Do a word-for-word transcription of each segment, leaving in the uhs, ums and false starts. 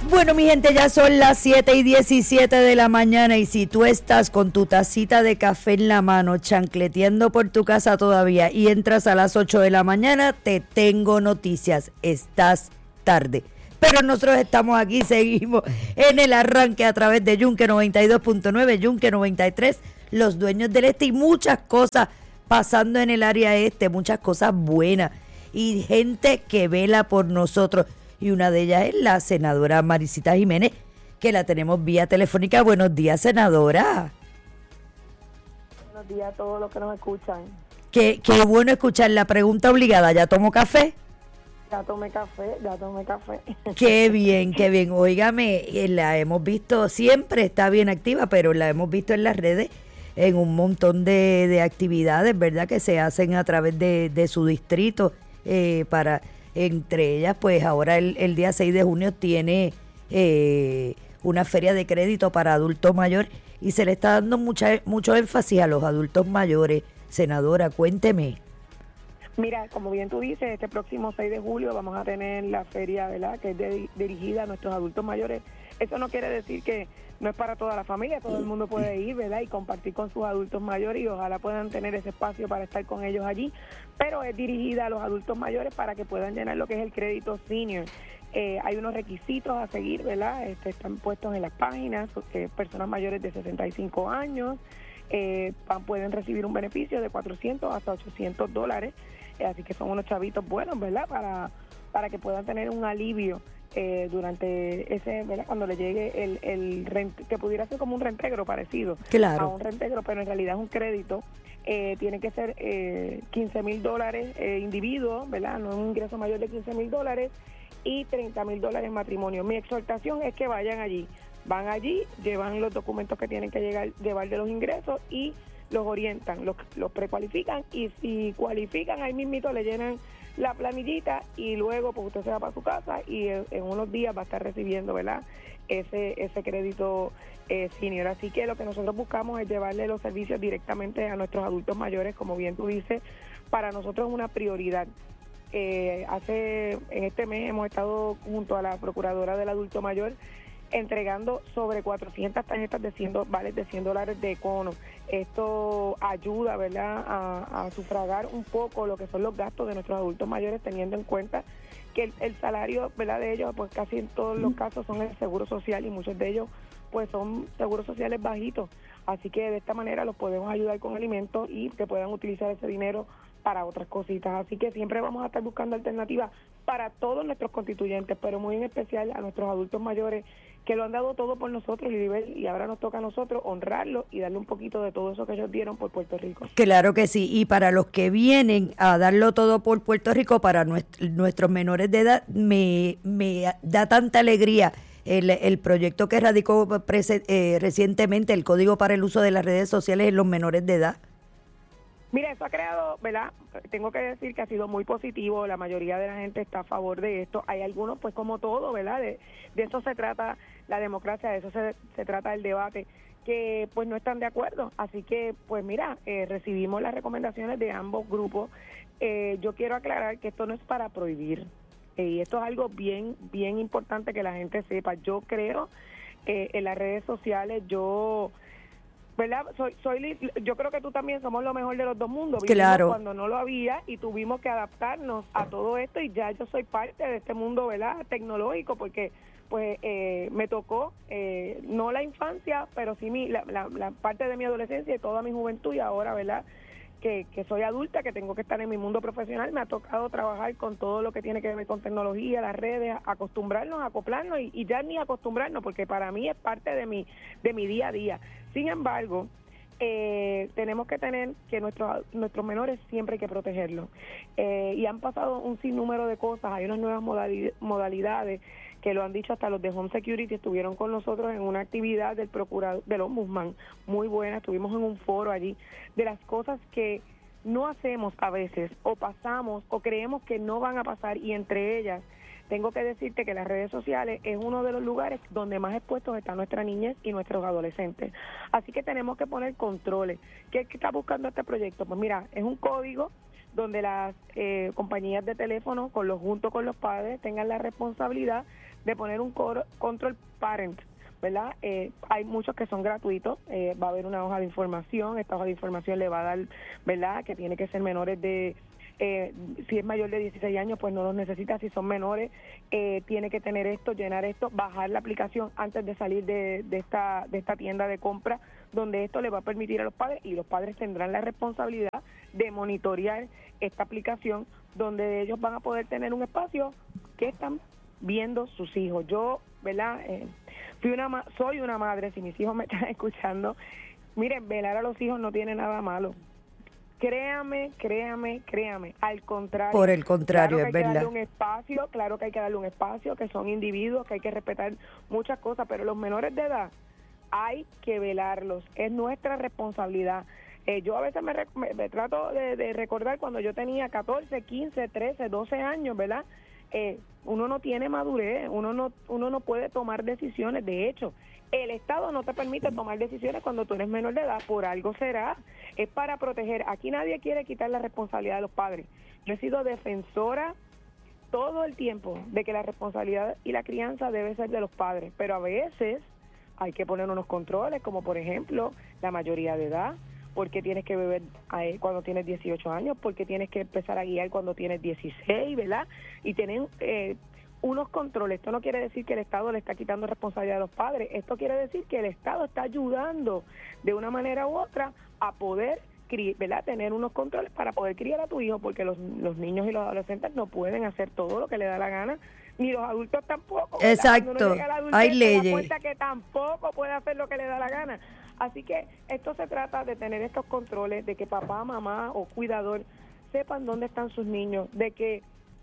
Bueno, mi gente, ya son las siete y diecisiete de la mañana y si tú estás con tu tacita de café en la mano, chancleteando por tu casa todavía y entras a las ocho de la mañana, te tengo noticias, estás tarde. Pero nosotros estamos aquí, seguimos en el arranque a través de Yunque noventa y dos punto nueve, Yunque noventa y tres, los dueños del este y muchas cosas pasando en el área este, muchas cosas buenas y gente que vela por nosotros. Y una de ellas es la senadora Maricita Jiménez, que la tenemos vía telefónica. Buenos días, senadora. Buenos días a todos los que nos escuchan. Qué, qué bueno escuchar la pregunta obligada. ¿Ya tomó café? Ya tomé café, ya tomé café. Qué bien, qué bien. Óigame, la hemos visto, siempre está bien activa, pero la hemos visto en las redes en un montón de, de actividades, ¿verdad? Que se hacen a través de, de su distrito eh, para... Entre ellas, pues ahora el, el día seis de junio tiene eh, una feria de crédito para adultos mayores y se le está dando mucha, mucho énfasis a los adultos mayores. Senadora, cuénteme. Mira, como bien tú dices, este próximo seis de julio vamos a tener la feria, ¿verdad?, que es de, dirigida a nuestros adultos mayores. Eso no quiere decir que no es para toda la familia, todo el mundo puede ir, ¿verdad?, y compartir con sus adultos mayores y ojalá puedan tener ese espacio para estar con ellos allí, pero es dirigida a los adultos mayores para que puedan llenar lo que es el crédito senior. Eh, hay unos requisitos a seguir, ¿verdad?, este, están puestos en las páginas, que personas mayores de sesenta y cinco años eh, pueden recibir un beneficio de cuatrocientos hasta ochocientos dólares, eh, así que son unos chavitos buenos, ¿verdad?, para, para que puedan tener un alivio Eh, durante ese, ¿verdad?, cuando le llegue el, el rent, que pudiera ser como un reintegro parecido Claro. a un reintegro, pero en realidad es un crédito. Eh, tiene que ser eh, quince mil dólares eh, individuo, ¿verdad?, no es un ingreso mayor de quince mil dólares y treinta mil dólares matrimonio. Mi exhortación es que vayan allí, van allí, llevan los documentos que tienen que llegar, llevar de los ingresos y los orientan, los, los precualifican y si cualifican ahí mismito le llenan la planillita y luego pues usted se va para su casa y en, en unos días va a estar recibiendo, ¿verdad?, ese ese crédito eh, senior. Así que lo que nosotros buscamos es llevarle los servicios directamente a nuestros adultos mayores, como bien tú dices, para nosotros es una prioridad. Eh, hace en este mes hemos estado junto a la Procuradora del Adulto Mayor entregando sobre cuatrocientas tarjetas de cien vales de cien dólares de Econo. Esto ayuda, ¿verdad?, a, a sufragar un poco lo que son los gastos de nuestros adultos mayores, teniendo en cuenta que el, el salario, ¿verdad?, de ellos, pues casi en todos los casos son el seguro social y muchos de ellos pues son seguros sociales bajitos. Así que de esta manera los podemos ayudar con alimentos y que puedan utilizar ese dinero para otras cositas. Así que siempre vamos a estar buscando alternativas para todos nuestros constituyentes, pero muy en especial a nuestros adultos mayores que lo han dado todo por nosotros, Liribel, y ahora nos toca a nosotros honrarlos y darle un poquito de todo eso que ellos dieron por Puerto Rico. Claro que sí, y para los que vienen a darlo todo por Puerto Rico, para nuestro, nuestros menores de edad, me, me da tanta alegría el, el proyecto que radicó prese, eh, recientemente, el Código para el Uso de las Redes Sociales en los menores de edad. Mira, eso ha creado, ¿verdad? Tengo que decir que ha sido muy positivo, la mayoría de la gente está a favor de esto. Hay algunos, pues como todo, ¿verdad? De, de eso se trata la democracia, de eso se, se trata el debate, que pues no están de acuerdo. Así que, pues mira, eh, recibimos las recomendaciones de ambos grupos. Eh, yo quiero aclarar que esto no es para prohibir, eh, y esto es algo bien, bien importante que la gente sepa. Yo creo eh, en las redes sociales, yo... ¿verdad? Soy, soy, yo creo que tú también somos lo mejor de los dos mundos. Vivimos claro. Cuando no lo había y tuvimos que adaptarnos a todo esto y ya yo soy parte de este mundo, ¿verdad?, tecnológico, porque pues eh, me tocó eh, no la infancia, pero sí mi, la, la, la parte de mi adolescencia y toda mi juventud y ahora, ¿verdad?, que, que soy adulta, que tengo que estar en mi mundo profesional, me ha tocado trabajar con todo lo que tiene que ver con tecnología, las redes, acostumbrarnos, acoplarnos y, y ya ni acostumbrarnos, porque para mí es parte de mi, de mi día a día. Sin embargo, eh, tenemos que tener que nuestros nuestros menores siempre hay que protegerlos. Eh, y han pasado un sinnúmero de cosas, hay unas nuevas modalidades que lo han dicho hasta los de Home Security, estuvieron con nosotros en una actividad del procurador, del ombudsman, muy buena, estuvimos en un foro allí, de las cosas que no hacemos a veces, o pasamos, o creemos que no van a pasar, y entre ellas, tengo que decirte que las redes sociales es uno de los lugares donde más expuestos está nuestra niñez y nuestros adolescentes. Así que tenemos que poner controles. ¿Qué, qué está buscando este proyecto? Pues mira, es un código donde las eh, compañías de teléfono, con los, junto con los padres, tengan la responsabilidad de poner un cor- control parent, ¿verdad? Eh, hay muchos que son gratuitos, eh, va a haber una hoja de información, esta hoja de información le va a dar, ¿verdad?, que tiene que ser menores de, eh, si es mayor de dieciséis años, pues no los necesita, si son menores, eh, tiene que tener esto, llenar esto, bajar la aplicación antes de salir de, de, esta, de esta tienda de compra, donde esto le va a permitir a los padres, y los padres tendrán la responsabilidad de monitorear esta aplicación, donde ellos van a poder tener un espacio que están viendo sus hijos. Yo, ¿verdad?, eh, fui una ma- soy una madre, si mis hijos me están escuchando, miren, velar a los hijos no tiene nada malo. Créame, créame, créame, al contrario. Por el contrario, claro que es hay que verdad. darle un espacio, claro que hay que darle un espacio, que son individuos, que hay que respetar muchas cosas, pero los menores de edad hay que velarlos, es nuestra responsabilidad. Eh, yo a veces me, rec- me, me trato de, de recordar cuando yo tenía catorce, quince, trece, doce años, ¿verdad? Eh, uno no tiene madurez, uno no, uno no puede tomar decisiones. De hecho, el Estado no te permite tomar decisiones cuando tú eres menor de edad, por algo será. Es para proteger. Aquí nadie quiere quitar la responsabilidad de los padres. Yo he sido defensora todo el tiempo de que la responsabilidad y la crianza debe ser de los padres, pero a veces hay que poner unos controles, como por ejemplo la mayoría de edad. ¿Por qué tienes que beber eh, cuando tienes dieciocho años? ¿Por qué tienes que empezar a guiar cuando tienes dieciséis, verdad? Y tienen eh, unos controles. Esto no quiere decir que el Estado le está quitando responsabilidad a los padres. Esto quiere decir que el Estado está ayudando de una manera u otra a poder, cri- ¿verdad?, tener unos controles para poder criar a tu hijo, porque los, los niños y los adolescentes no pueden hacer todo lo que le da la gana, ni los adultos tampoco, ¿verdad? Exacto. Cuando uno llega a la adultez, Hay se da leyes. cuenta que tampoco puede hacer lo que le da la gana. Así que esto se trata de tener estos controles, de que papá, mamá o cuidador sepan dónde están sus niños, de que,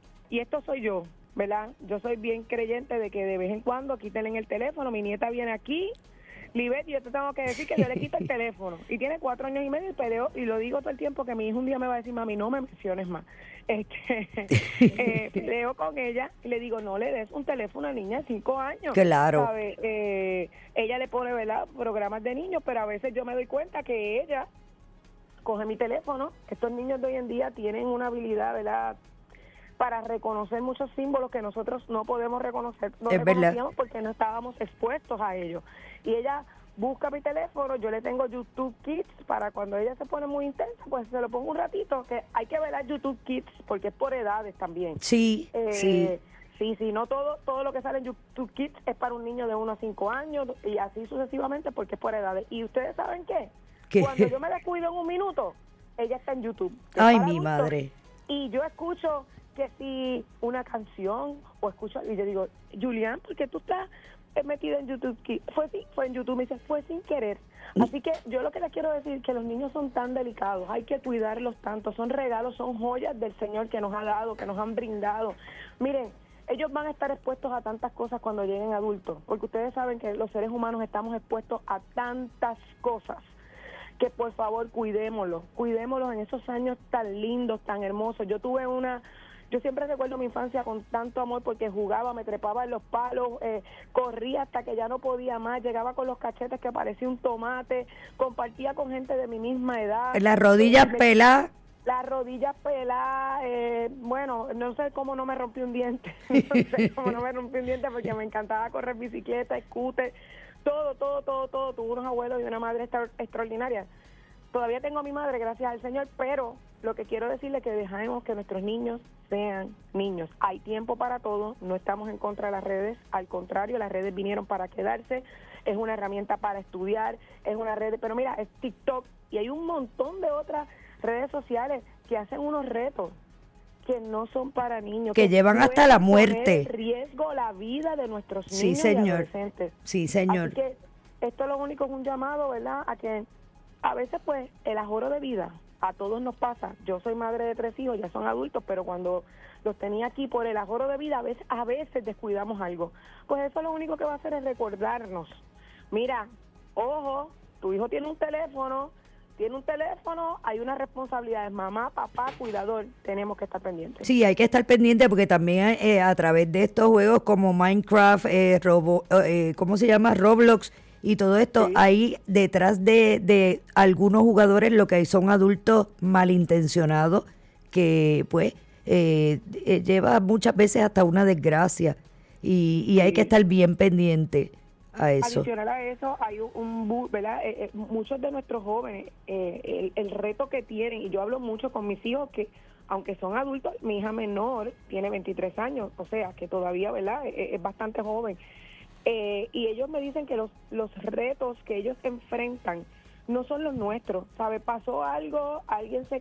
y esto soy yo, ¿verdad? Yo soy bien creyente de que de vez en cuando quítenle el teléfono. Mi nieta viene aquí, Libet, yo te tengo que decir que yo le quito el teléfono, y tiene cuatro años y medio y peleo, y lo digo todo el tiempo, que mi hijo un día me va a decir, mami, no me menciones más. Este, eh, peleo con ella y le digo, no le des un teléfono a niña de cinco años. Claro. ¿Sabe? Eh, ella le pone, ¿verdad?, programas de niños, pero a veces yo me doy cuenta que ella coge mi teléfono. Estos niños de hoy en día tienen una habilidad, ¿verdad?, para reconocer muchos símbolos que nosotros no podemos reconocer, no Es verdad. reconocíamos porque no estábamos expuestos a ellos. Y ella busca mi teléfono, yo le tengo YouTube Kids para cuando ella se pone muy intensa, pues se lo pongo un ratito, que hay que ver a YouTube Kids porque es por edades también. Sí, Eh, sí. Sí, sí, no todo todo lo que sale en YouTube Kids es para un niño de uno a cinco años y así sucesivamente porque es por edades. ¿Y ustedes saben qué? ¿Qué? Cuando yo me descuido en un minuto, ella está en YouTube. que es Ay, para mi adultos, madre. Y yo escucho que si una canción o escucho, y yo digo, Julián, ¿por qué tú estás metido en YouTube Kids? Fue, sí, fue en YouTube, me dice, fue sin querer. Así que yo lo que les quiero decir es que los niños son tan delicados, hay que cuidarlos tanto, son regalos, son joyas del Señor que nos ha dado, que nos han brindado. Miren, ellos van a estar expuestos a tantas cosas cuando lleguen adultos, porque ustedes saben que los seres humanos estamos expuestos a tantas cosas, que por favor cuidémoslos, cuidémoslos en esos años tan lindos, tan hermosos. Yo tuve una, yo siempre recuerdo mi infancia con tanto amor porque jugaba, me trepaba en los palos, eh, corría hasta que ya no podía más, llegaba con los cachetes que parecía un tomate, compartía con gente de mi misma edad. Las rodillas Me- peladas. Las rodillas peladas, eh, bueno, no sé cómo no me rompí un diente, no sé cómo no me rompí un diente porque me encantaba correr bicicleta, scooter, todo, todo, todo, todo. Tuve unos abuelos y una madre extra- extraordinaria. Todavía tengo a mi madre, gracias al Señor, pero lo que quiero decirle es que dejemos que nuestros niños sean niños. Hay tiempo para todo, no estamos en contra de las redes, al contrario, las redes vinieron para quedarse, es una herramienta para estudiar, es una red, pero mira, es TikTok y hay un montón de otras redes sociales que hacen unos retos que no son para niños, Que llevan hasta la pueden poner muerte. en riesgo la vida de nuestros Sí, niños y señor. adolescentes. Sí, señor. Así que esto lo único es un llamado, ¿verdad?, a que a veces pues el ahorro de vida a todos nos pasa. Yo soy madre de tres hijos, ya son adultos, pero cuando los tenía aquí por el ahorro de vida, a veces, a veces descuidamos algo. Pues eso lo único que va a hacer es recordarnos. Mira, ojo, tu hijo tiene un teléfono, tiene un teléfono, hay unas responsabilidades, mamá, papá, cuidador, tenemos que estar pendientes. Sí, hay que estar pendiente porque también eh, a través de estos juegos como Minecraft, eh, Robo, eh, ¿cómo se llama? Roblox y todo esto, Sí. hay detrás de, de algunos jugadores lo que hay son adultos malintencionados que pues eh, eh, lleva muchas veces hasta una desgracia y, y hay Sí. que estar bien pendiente a eso. Adicional a eso, hay un, un bu- ¿verdad? Eh, eh, muchos de nuestros jóvenes, eh, el, el reto que tienen, y yo hablo mucho con mis hijos que, aunque son adultos, mi hija menor tiene veintitrés años, o sea, que todavía, ¿verdad? Es, es bastante joven. Eh, y ellos me dicen que los, los retos que ellos enfrentan no son los nuestros, ¿sabe? Pasó algo, alguien se